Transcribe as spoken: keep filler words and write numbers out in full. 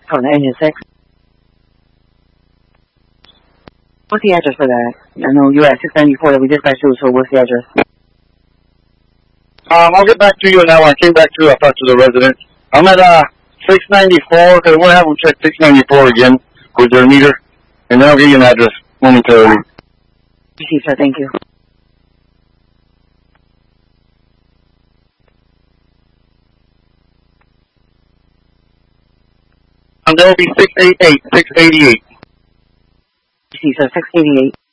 On engine six. What's the address for that? I know you're at six ninety-four that we dispatched to, so what's the address? Um, I'll get back to you on that one. I came back to, I talked to the resident. I'm at, uh, six ninety-four, because I'm going to have them check six ninety-four again with their meter, and then I'll give you an address momentarily. Receive, sir. Thank you. Um, that will be six eighty-eight, six eighty-eight. Receive, sir. six eighty-eight.